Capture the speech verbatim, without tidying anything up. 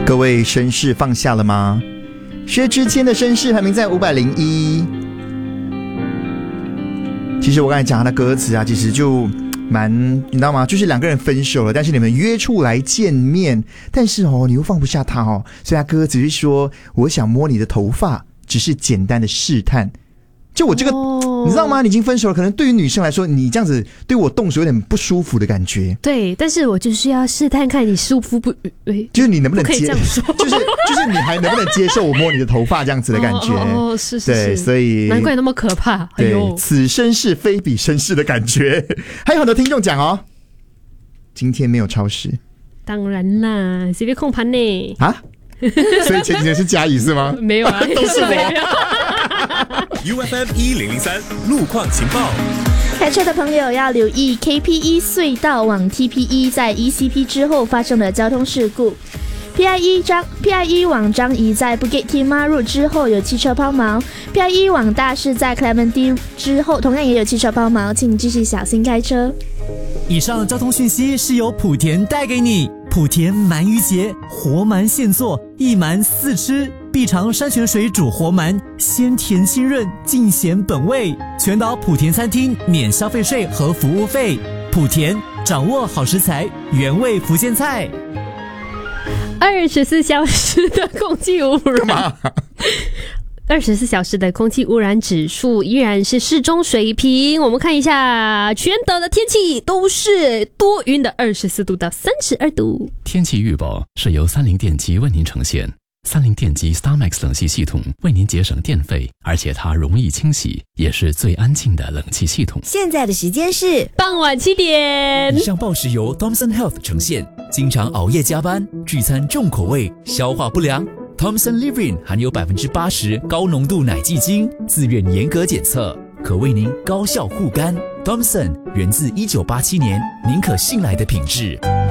各位绅士放下了吗？薛之谦的绅士排名在五百零一。其实我刚才讲他的歌词啊，其实就蛮，你知道吗？就是两个人分手了，但是你们约出来见面，但是哦，你又放不下他哦，所以他歌词是说：我想摸你的头发，只是简单的试探。就我这个、哦，你知道吗？你已经分手了，可能对于女生来说，你这样子对我动手有点不舒服的感觉。 对，但是我就是要试探看你舒服不？ 就是你能不能接？ 不可以这样说， 就是就是你还能不能接受我摸你的头发这样子的感觉？ 哦，哦是是是， 对，所以难怪那么可怕。 对， 哎呦， 此生是非彼生是的感觉。还有很多听众讲哦，今天没有超时。 当然啦，随便控盘呢啊？所以前几天是嘉怡是吗？ 没有啊， 都是我。 U F M 一零零三路况情报。 开车的朋友要留意 K P E 隧道往 T P E 在 E C P 之后发生的交通事故。P I E 张 P I E 往张仪在 Bukit Timah Road 之后有汽车抛锚。P I E 往大士在 Clementi 之后同样也有汽车抛锚，请继续小心开车。 以上交通讯息是由莆田带给你。莆田鳗鱼节，活鳗现做，一鳗四吃，必尝山泉水煮活鳗，鲜甜清润，尽显本味。全岛莆田餐厅免消费税和服务费。莆田掌握好食材，原味福建菜。 二十四小时的空气污染。二十四小时的空气污染指数依然是适中水平。我们看一下全岛的天气都是多云的，二十四度到三十二度。 天气预报是由三菱电机为您呈现。三菱电机 StarMax 冷气系统为您节省电费，而且它容易清洗，也是最安静的冷气系统。 现在的时间是傍晚七点。 以上报时由 Thomson Health 呈现。经常熬夜加班，聚餐重口味，消化不良。Thomson Livrin 含有 百分之八十 高浓度奶蓟精，自愿严格检测，可为您高效护肝。Thomson 源自一九八七年，您可信赖的品质。